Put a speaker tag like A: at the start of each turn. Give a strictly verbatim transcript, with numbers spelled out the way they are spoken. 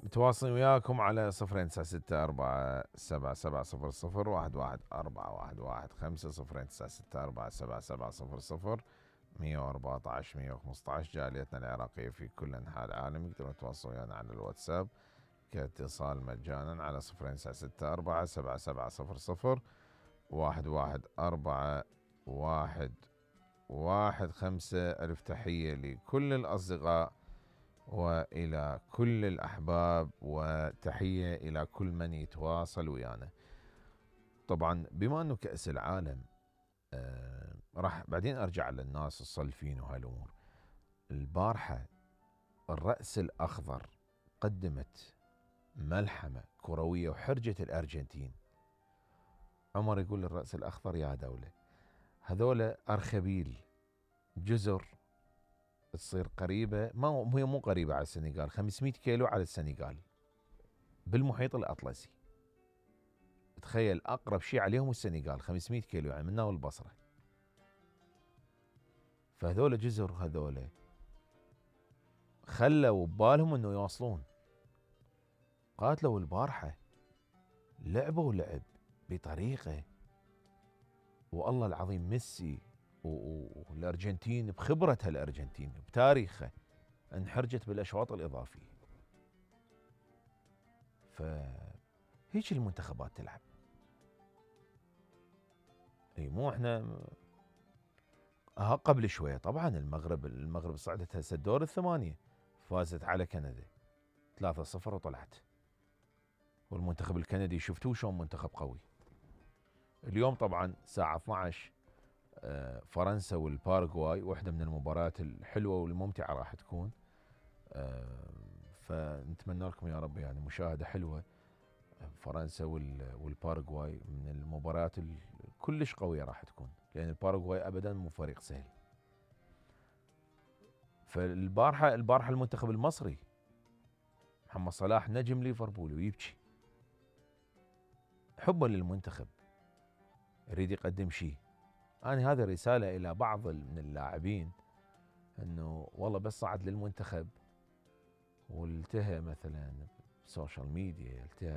A: متواصلين وياكم على صفرين تسعة ستة أربعة سبعة سبعة صفر صفر واحد واحد أربعة واحد واحد خمسة صفرين تسعة ستة أربعة سبعة سبعة صفر صفر مية وأربعة عشر مية وخمسة عشر. جاليتنا العراقية في كل أنحاء العالم يقدرون يتواصلون ويانا على الواتساب كاتصال مجانا على صفرين تسعة ستة أربعة سبعة سبعة صفر صفر واحد واحد أربعة واحد واحد خمسة. ألف تحية لكل الأصدقاء وإلى كل الأحباب، وتحية إلى كل من يتواصل ويانا. طبعا بما أنه كأس العالم آه راح بعدين أرجع للناس الصلفين وهالأمور. البارحة الرأس الأخضر قدمت ملحمة كروية وحرجة الأرجنتين. عمر يقول الرأس الأخضر يا دولة، هذول أرخبيل جزر تصير قريبة، ما هي مو قريبة على السنغال، خمسمية كيلو على السنغال بالمحيط الأطلسي. تخيل أقرب شيء عليهم السنغال خمسمية كيلو، يعني منا والبصرة. فهذول جزر هذول خلوا ببالهم انه يواصلون. قاتلوا البارحة، لعبوا لعب بطريقة، والله العظيم ميسي والأرجنتين بخبرتها، الأرجنتين بتاريخها انحرجت بالأشواط الإضافية. فهيك المنتخبات تلعب. اي مو احنا ها قبل شوية طبعا المغرب المغرب صعدت هسه الدور الثمانية، فازت على كندا ثلاثة صفر وطلعت. والمنتخب الكندي شفتوه شلون منتخب قوي. اليوم طبعا الساعة اثنعش فرنسا والباراغواي، واحدة من المباريات الحلوة والممتعة راح تكون. فنتمنى لكم يا رب يعني مشاهدة حلوة. فرنسا والباراغواي من المباريات كلش قوية راح تكون، لأن الباراغواي أبدا مو فريق سهل. فالبارحة البارحة المنتخب المصري محمد صلاح نجم ليفربول ويبكي حبا للمنتخب، يريد يقدم شيء. أنا هذا رسالة إلى بعض من اللاعبين، أنه والله بس صعد للمنتخب والتهى مثلا سوشيال ميديا، التهى